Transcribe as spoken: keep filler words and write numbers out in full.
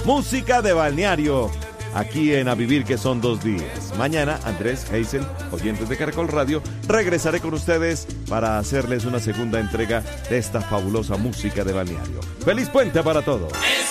música de balneario, aquí en A Vivir que son dos días. Mañana, Andrés, Hazel, oyentes de Caracol Radio, regresaré con ustedes para hacerles una segunda entrega de esta fabulosa música de balneario. ¡Feliz puente para todos!